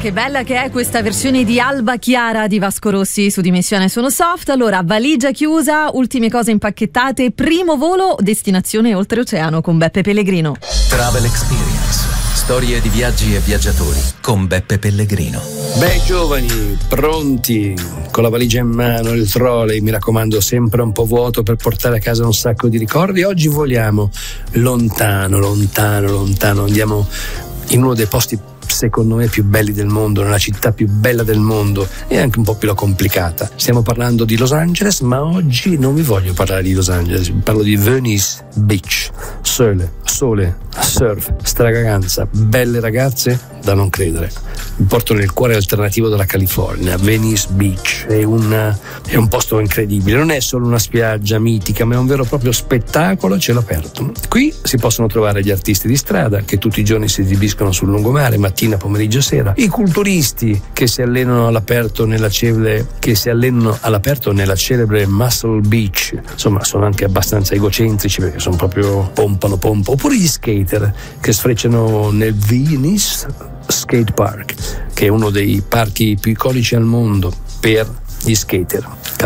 che bella che è questa versione di Alba Chiara di Vasco Rossi su Dimensione Sono Soft. Allora, valigia chiusa, ultime cose impacchettate, primo volo, destinazione oltreoceano con Beppe Pellegrino. Travel Experience, storie di viaggi e viaggiatori con Beppe Pellegrino. Beh, giovani, pronti, con la valigia in mano, il trolley, mi raccomando, sempre un po' vuoto per portare a casa un sacco di ricordi. Oggi voliamo lontano, andiamo in uno dei posti secondo me più belli del mondo, nella città più bella del mondo e anche un po' più complicata. Stiamo parlando di Los Angeles, ma oggi non vi voglio parlare di Los Angeles, parlo di Venice Beach. Sole, surf, stravaganza, belle ragazze da non credere. Mi porto nel cuore alternativo della California. Venice Beach è un posto incredibile, non è solo una spiaggia mitica, ma è un vero e proprio spettacolo a cielo aperto. Qui si possono trovare gli artisti di strada che tutti i giorni si esibiscono sul lungomare, mattina, pomeriggio, sera, i culturisti che si allenano all'aperto nella celebre Muscle Beach. Insomma, sono anche abbastanza egocentrici perché sono proprio pompano, oppure gli skater che sfrecciano nel Venice Skate Park, che è uno dei parchi più iconici al mondo per gli skater.